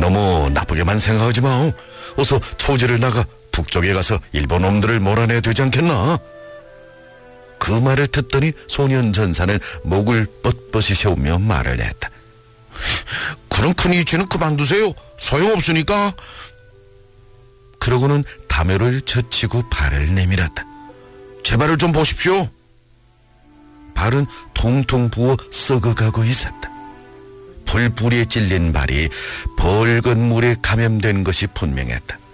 너무 나쁘게만 생각하지 마. 어서 초지를 나가 북쪽에 가서 일본 놈들을 몰아내야 되지 않겠나? 그 말을 듣더니 소년 전사는 목을 뻣뻣이 세우며 말을 했다. 그런 큰 이치는 그만두세요. 소용없으니까. 그러고는 다묘를 젖히고 발을 내밀었다. 제 발을 좀 보십시오. 발은 통통 부어 썩어가고 있었다. 불뿌리에 찔린 발이 벌건 물에 감염된 것이 분명했다.